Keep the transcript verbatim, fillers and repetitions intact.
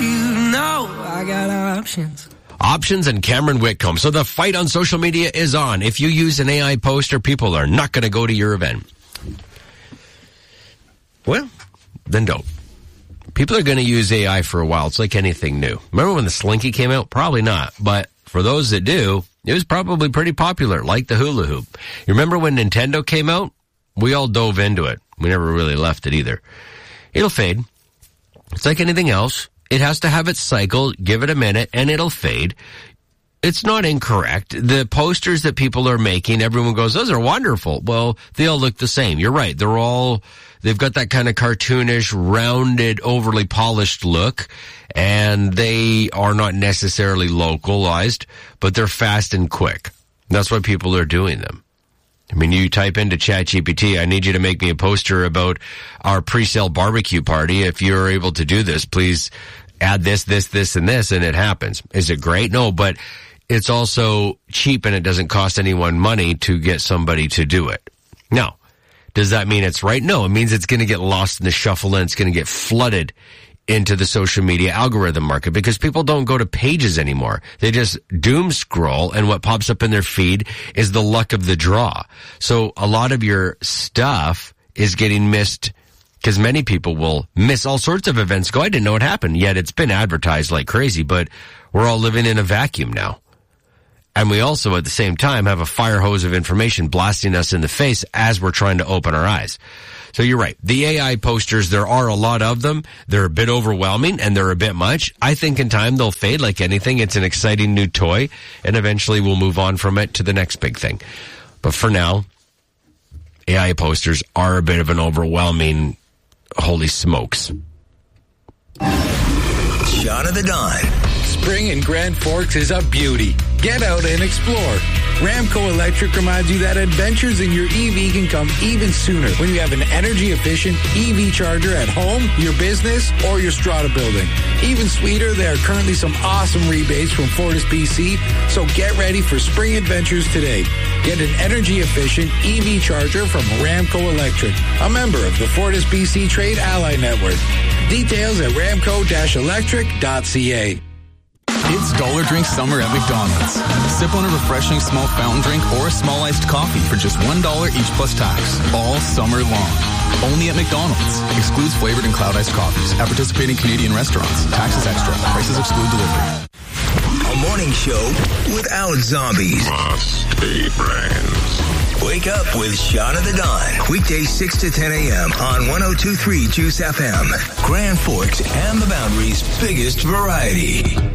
you know I got options. Options and Cameron Whitcomb. So the fight on social media is on. If you use an A I poster, people are not going to go to your event. Well, then don't. People are going to use A I for a while. It's like anything new. Remember when the Slinky came out? Probably not. But for those that do, it was probably pretty popular, like the hula hoop. You remember when Nintendo came out? We all dove into it. We never really left it either. It'll fade. It's like anything else. It has to have its cycle. Give it a minute, and it'll fade. It's not incorrect. The posters that people are making, everyone goes, those are wonderful. Well, they all look the same. You're right. They're all, they've got that kind of cartoonish, rounded, overly polished look, and they are not necessarily localized, but they're fast and quick. That's why people are doing them. I mean, you type into ChatGPT, I need you to make me a poster about our pre-sale barbecue party. If you're able to do this, please add this, this, this, and this, and it happens. Is it great? No, but it's also cheap and it doesn't cost anyone money to get somebody to do it. Now, does that mean it's right? No, it means it's going to get lost in the shuffle and it's going to get flooded into the social media algorithm market because people don't go to pages anymore. They just doom scroll, and what pops up in their feed is the luck of the draw. So a lot of your stuff is getting missed because many people will miss all sorts of events. Go, I didn't know it happened, yet it's been advertised like crazy, but we're all living in a vacuum now. And we also, at the same time, have a fire hose of information blasting us in the face as we're trying to open our eyes. So you're right. The A I posters, there are a lot of them. They're a bit overwhelming, and they're a bit much. I think in time they'll fade like anything. It's an exciting new toy, and eventually we'll move on from it to the next big thing. But for now, A I posters are a bit of an overwhelming, holy smokes. Shot of the Dawn. Spring in Grand Forks is a beauty. Get out and explore. Ramco Electric reminds you that adventures in your E V can come even sooner when you have an energy-efficient E V charger at home, your business, or your strata building. Even sweeter, there are currently some awesome rebates from Fortis B C, so get ready for spring adventures today. Get an energy-efficient E V charger from Ramco Electric, a member of the Fortis B C Trade Ally Network. Details at ramco dash electric dot c a. It's Dollar Drink Summer at McDonald's. Sip on a refreshing small fountain drink or a small iced coffee for just one dollar each plus tax, all summer long. Only at McDonald's. Excludes flavored and cloud iced coffees at participating Canadian restaurants. Taxes extra. Prices exclude delivery. A morning show without zombies. Must be brains. Wake up with Shot of the Dawn. Weekdays six to ten a.m. on one oh two point three Juice F M. Grand Forks and the Boundary's biggest variety.